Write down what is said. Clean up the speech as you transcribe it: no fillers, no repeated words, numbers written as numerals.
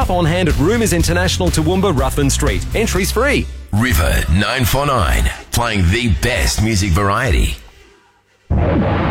Staff on hand at Rumours International, Toowoomba, Ruthven Street. Entries free. River 949, playing the best music variety.